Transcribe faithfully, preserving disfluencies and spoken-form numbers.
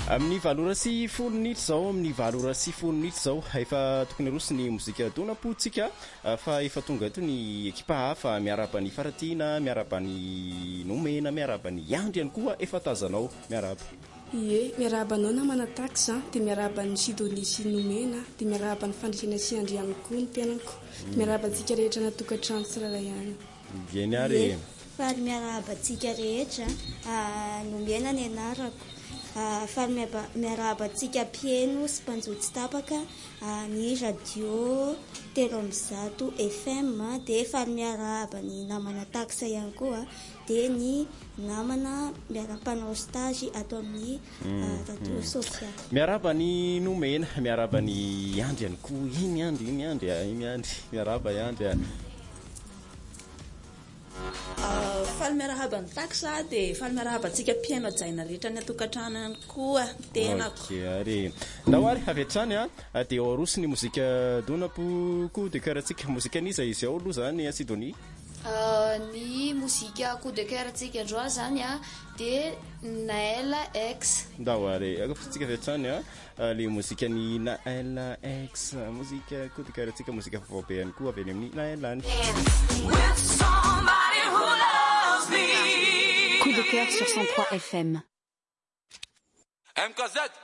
amin'ny valora sy folo minitra zao amin'ny valora sy folo minitra zao efa tokony arosiny mozika donapotsika fa efa tonga eto ny ekipa hafa miaraba ny Faratina, miaraba ny Nomena, miaraba ny Andry ihany koa efa tazanao miaraba. Ie, miaraba anao namana taxa dia miaraba ny Sidonie sy Nomena dia miaraba ny Fandrisina sy Andry ihany koa ny tenako. Miaraba antsika rehetra natokantrano tsirairay ihany. Vieny ary. Faly miaraba antsika rehetra Nomena ny anarako. Faly miaraba antsika Pieno sy Mpanjotsy Tapaka ny radio telo amby zato F M dia faly miaraba ny namana taxa ihany koa dia ny namana miara-panao stage ato amin'ny radio social. Miaraba ny Nomena, miaraba ny Andry ihany koa. Iny Andry, iny Andry, iny Andry. Miaraba Andry. Faly miarahaba ny taxa dia faly miarahaba antsika Pieno ajaina rehetra ny atokantrano koa tenako. Ary ndao ary avy hatrany a dia arosy ny mozika donapo coup de cœur antsika mozika niza izy ao aloha zany a Sidonie. Ny mozika coup de cœur antsika androa zany a dia Naela X. Ndao ary akafontsika avy hatrany a le mozika ny Naela X mozika coup de cœur antsika mozika vaovao be ihany koa avy any amin'ny Naela any. Coup de cœur sur cent trois F M. M K Z